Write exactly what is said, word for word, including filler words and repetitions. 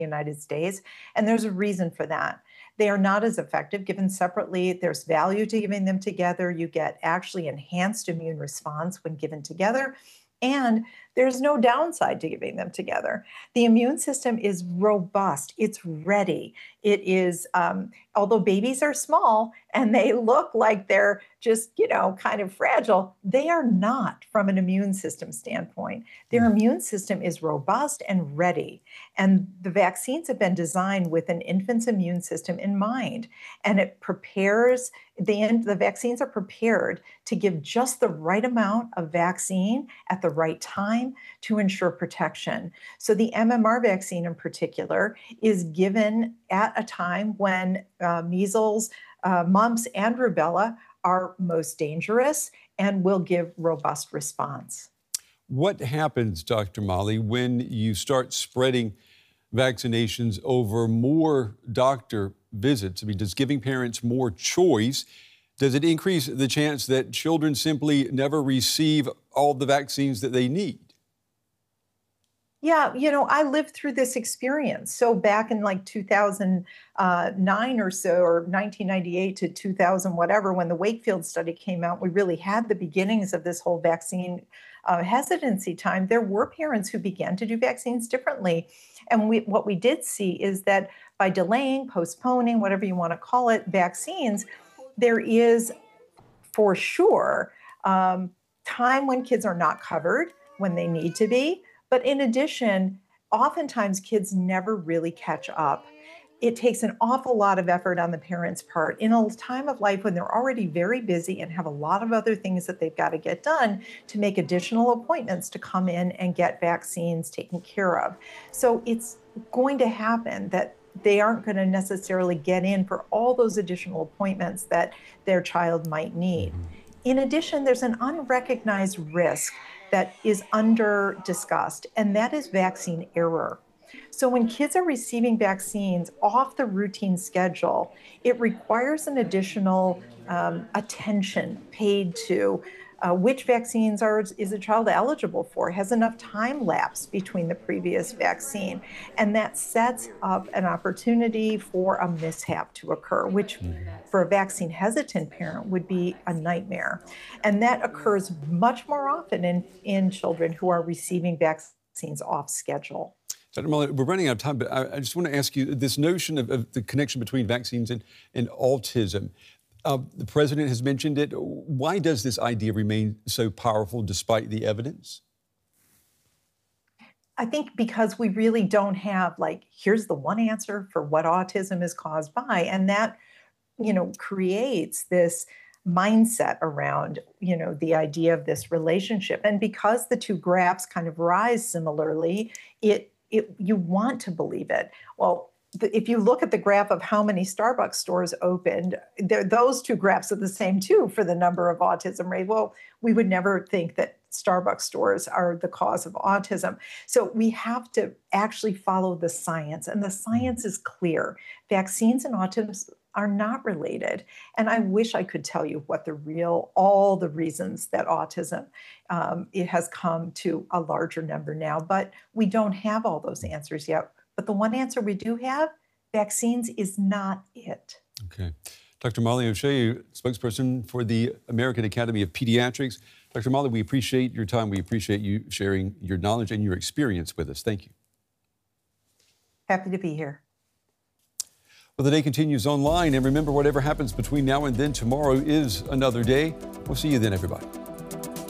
United States, and there's a reason for that. They are not as effective given separately. There's value to giving them together. You get actually enhanced immune response when given together, and there's no downside to giving them together. The immune system is robust. It's ready. It is, um, although babies are small and they look like they're just, you know, kind of fragile, they are not from an immune system standpoint. Their immune system is robust and ready. And the vaccines have been designed with an infant's immune system in mind. And it prepares, the, the vaccines are prepared to give just the right amount of vaccine at the right time to ensure protection. So the M M R vaccine in particular is given at a time when uh, measles, uh, mumps, and rubella are most dangerous and will give robust response. What happens, Doctor Molly, when you start spreading vaccinations over more doctor visits? I mean, does giving parents more choice, does it increase the chance that children simply never receive all the vaccines that they need? Yeah, you know, I lived through this experience. So back in like two thousand nine or so, or nineteen ninety-eight to two thousand, whatever, when the Wakefield study came out, we really had the beginnings of this whole vaccine uh, hesitancy time. There were parents who began to do vaccines differently. And we, what we did see is that by delaying, postponing, whatever you want to call it, vaccines, there is for sure um, time when kids are not covered when they need to be. But in addition, oftentimes kids never really catch up. It takes an awful lot of effort on the parents' part in a time of life when they're already very busy and have a lot of other things that they've got to get done to make additional appointments to come in and get vaccines taken care of. So it's going to happen that they aren't going to necessarily get in for all those additional appointments that their child might need. In addition, there's an unrecognized risk that is under discussed, and that is vaccine error. So when kids are receiving vaccines off the routine schedule, it requires an additional um, attention paid to uh, which vaccines are is a child eligible for, has enough time lapse between the previous vaccine. And that sets up an opportunity for a mishap to occur, which for a vaccine hesitant parent would be a nightmare. And that occurs much more often in, in children who are receiving vaccines off schedule. Doctor Molly, we're running out of time, but I, I just want to ask you this notion of, of the connection between vaccines and, and autism. Uh, the president has mentioned it. Why does this idea remain so powerful despite the evidence? I think because we really don't have, like, here's the one answer for what autism is caused by. And that, you know, creates this mindset around, you know, the idea of this relationship. And because the two graphs kind of rise similarly, it, it you want to believe it. Well, if you look at the graph of how many Starbucks stores opened, those two graphs are the same too for the number of autism rate. Well, we would never think that Starbucks stores are the cause of autism. So we have to actually follow the science, and the science is clear. Vaccines and autism are not related. And I wish I could tell you what the real, all the reasons that autism, um, it has come to a larger number now, but we don't have all those answers yet. But the one answer we do have, vaccines is not it. Okay. Doctor Molly O'Shea, spokesperson for the American Academy of Pediatrics. Doctor Molly, we appreciate your time. We appreciate you sharing your knowledge and your experience with us. Thank you. Happy to be here. Well, the day continues online. And remember, whatever happens between now and then, tomorrow is another day. We'll see you then, everybody.